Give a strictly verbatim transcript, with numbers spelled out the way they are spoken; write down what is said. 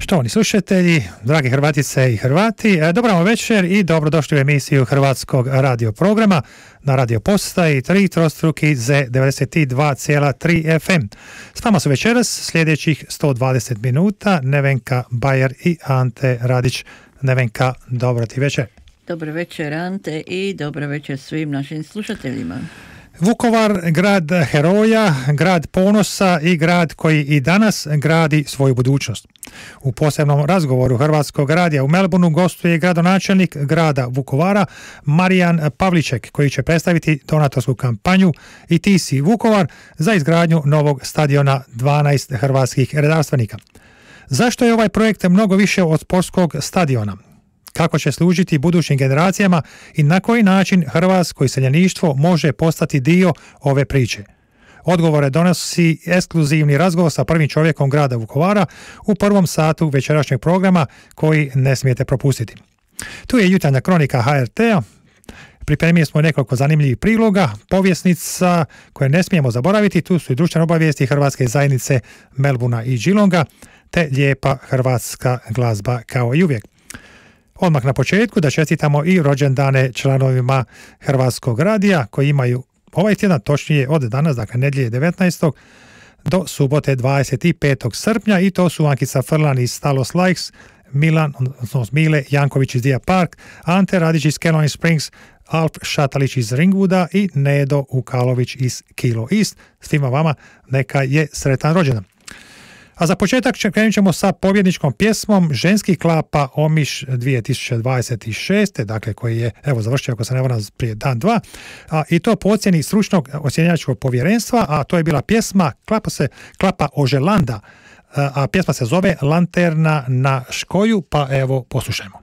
Štovani slušatelji, dragi Hrvatice i Hrvati, dobro vam večer i dobrodošli u emisiju Hrvatskog radio programa na radio postaji tri trostruki Z devedeset dva zarez tri F M. S vama su večeras sljedećih sto dvadeset minuta Nevenka Bajer i Ante Radić. Nevenka, dobro ti večer. Dobro večer Ante i dobro večer svim našim slušateljima. Vukovar, grad heroja, grad ponosa i grad koji i danas gradi svoju budućnost. U posebnom razgovoru Hrvatskog radija u Melbourneu gostuje gradonačelnik grada Vukovara Marijan Pavliček, koji će predstaviti donatorsku kampanju I ti si Vukovar za izgradnju novog stadiona dvanaest hrvatskih redarstvenika. Zašto je ovaj projekt mnogo više od sportskog stadiona? Kako će služiti budućim generacijama i na koji način hrvatsko iseljeništvo može postati dio ove priče? Odgovore donosi ekskluzivni razgovor sa prvim čovjekom grada Vukovara u prvom satu večerašnjeg programa koji ne smijete propustiti. Tu je jutarnja kronika H R T-a. Pripremili smo nekoliko zanimljivih priloga, povjesnica koje ne smijemo zaboraviti. Tu su i društvene obavijesti hrvatske zajednice Melbournea i Geelonga, te lijepa hrvatska glazba kao i uvijek. Odmah na početku da čestitamo i rođendane članovima Hrvatskog radija koji imaju ovaj tjedan, točnije od danas, dakle nedjelje devetnaestog do subote dvadeset petog srpnja, i to su Ankica Frlan iz Stalos Likes, Milan, odnosno Mile Janković iz Dia Park, Ante Radić iz Caroline Springs, Alf Šatalić iz Ringwooda i Nedo Ukalović iz Kilo East. Svima vama neka je sretan rođendan. A za početak krenut ćemo sa pobjedničkom pjesmom Ženski klapa Omiš dvije tisuće dvadeset šeste, dakle koji je evo završio, ako se ne varam, prije dan dva, a, i to po ocjeni stručnog ocjenjačkog povjerenstva, a to je bila pjesma Klapa se Klapa Oželanda, a, a pjesma se zove Lanterna na škoju, pa evo poslušajmo.